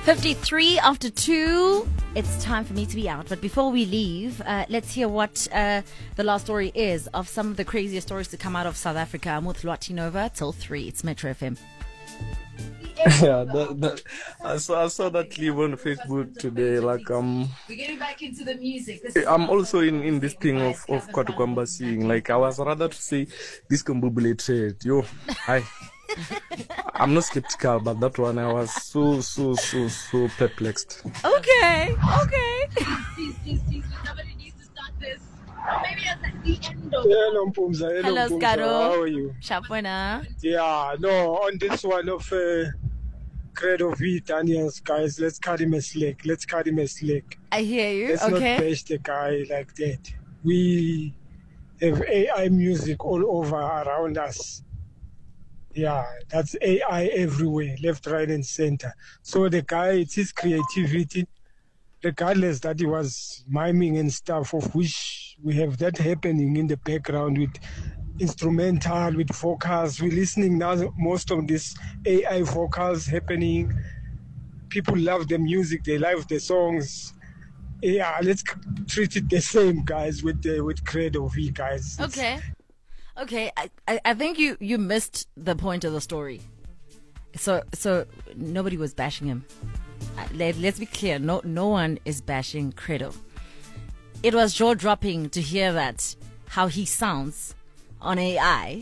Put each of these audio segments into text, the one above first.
53 after 2. It's time for me to be out. But before we leave, let's hear what the last story is of some of the craziest stories to come out of South Africa. I'm with Lwatinova till 3. It's Metro FM. Yeah, I saw that clip on Facebook today. Like we're getting back into the music. I'm also in this thing of Kwatukwamba singing. Like I was rather to say this combobulated. Yo, hi. I'm not skeptical, but that one I was so perplexed. Okay. Please, somebody needs to start this. Or maybe at the end of Hello, Mpumza. Hello, Skaro. How are you? Shapwena. Yeah, no, on this one of Credo V, Daniels, guys, let's cut him a slack. I hear you. Let's Okay. not bash the guy like that. We have AI music all over around us. Yeah, that's AI everywhere, left, right, and center. So the guy, it's his creativity, regardless that he was miming and stuff, of which we have that happening in the background with instrumental, with vocals. We're listening now, most of this AI vocals happening. People love the music, they love the songs. Yeah, let's treat it the same, guys, with Credo V, guys. Okay, I think you missed the point of the story. So nobody was bashing him. Let's be clear. No one is bashing Credo. It was jaw-dropping to hear that how he sounds on AI.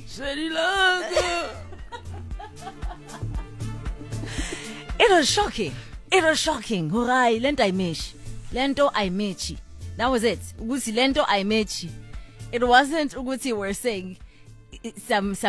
It was shocking. Hurai, lento aimechi. That was it. Ugusi lento aimechi. It wasn't Uguti were saying some